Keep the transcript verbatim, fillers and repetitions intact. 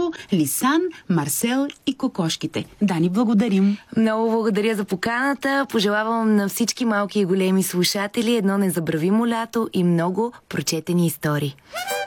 лятото, Лисан, Марсел и кокошките. Дани, благодарим! Много благодаря за поканата. Пожелавам на всички малки и големи слушатели едно незабравимо лято и много прочетени истории.